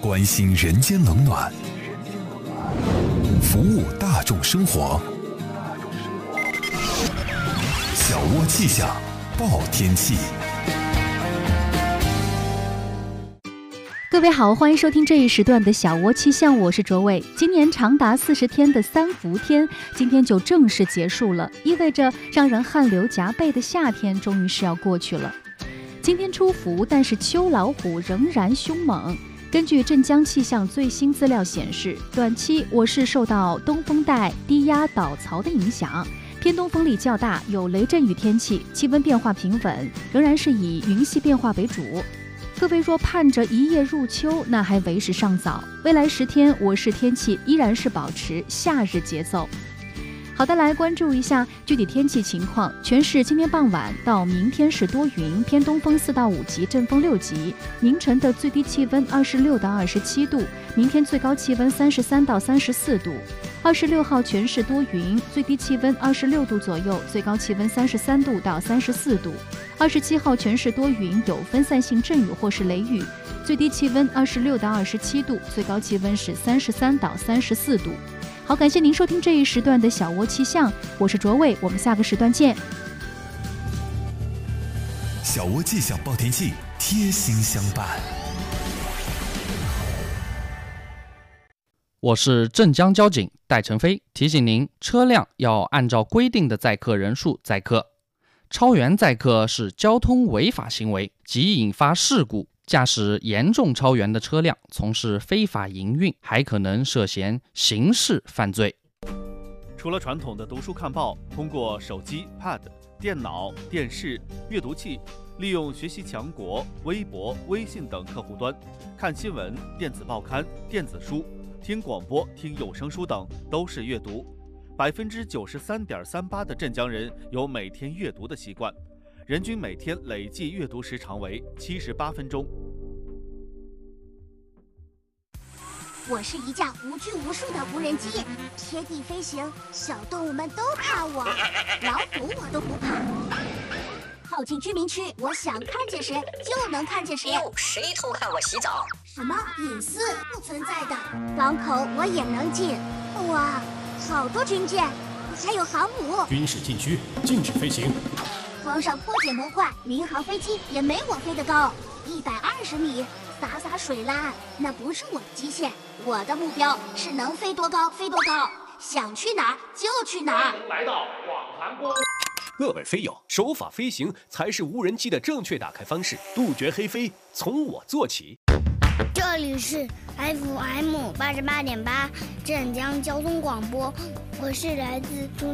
关心人间冷暖，服务大众生活。小窝气象报天气。 各位好，欢迎收听这一时段的小窝气象，我是卓伟。今年长达40天的三伏天，今天就正式结束了，意味着让人汗流浃背的夏天终于是要过去了。今天出伏，但是秋老虎仍然凶猛。根据镇江气象最新资料显示，短期我市受到东风带低压岛槽的影响，偏东风力较大，有雷阵雨天气，气温变化平稳，仍然是以云系变化为主。各位若盼着一夜入秋，那还为时尚早。未来10天，我市天气依然是保持夏日节奏。好的，来关注一下具体天气情况。全市今天傍晚到明天是多云，偏东风4到5级，阵风6级。凌晨的最低气温26到27度，明天最高气温33到34度。26号全市多云，最低气温26度左右，最高气温33度到34度。27号全市多云，有分散性阵雨或是雷雨，最低气温26到27度，最高气温是33到34度。好，感谢您收听这一时段的小窝气象，我是卓伟，我们下个时段见。 小窝气象报天气，贴心相伴。 我是镇江交警戴成飞，提醒您，车辆要按照规定的载客人数载客，超员载客是交通违法行为，即引发事故。驾驶严重超员的车辆从事非法营运，还可能涉嫌刑事犯罪。 除了传统的读书看报，通过手机、Pad、电脑、电视、阅读器，利用学习强国、微博、微信等客户端看新闻、电子报刊、电子书、听广播、听有声书等，都是阅读。93.38%的镇江人有每天阅读的习惯，人均每天累计阅读时长为78分钟。 我是一架无拘无束的无人机，贴地飞行，小动物们都怕我，老虎我都不怕。靠近居民区，我想看见谁就能看见谁。 哟，谁偷看我洗澡？ 什么隐私不存在的。港口我也能进。哇，好多军舰，还有航母。 军事禁区，禁止飞行。 皇上颇解谋划，民航飞机也没我飞得高，120米。洒水啦，那不是我的极限，我的目标是能飞多高飞多高，想去哪儿就去哪儿。 来到广寒宫。 各位飞友，守法飞行才是无人机的正确打开方式，杜绝黑飞，从我做起。 这里是 FM88.8镇江交通广播，我是来自中